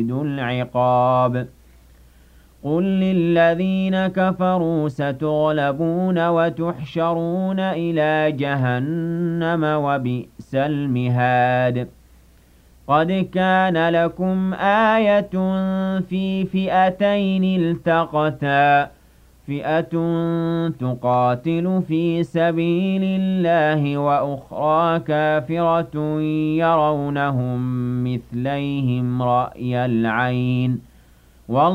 العقاب قل للذين كفروا ستغلبون وتحشرون إلى جهنم وبئس المهاد قد كان لكم آية في فئتين التقتا فئة تقاتل في سبيل الله وأخرى كافرة يرونهم مثليهم رأي العين